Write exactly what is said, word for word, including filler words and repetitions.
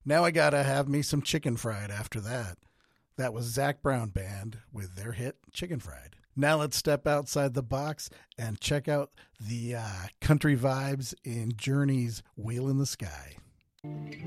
Now I gotta have me some chicken fried after that. That was Zac Brown Band with their hit Chicken Fried. Now let's step outside the box and check out the uh, country vibes in Journey's Wheel in the Sky.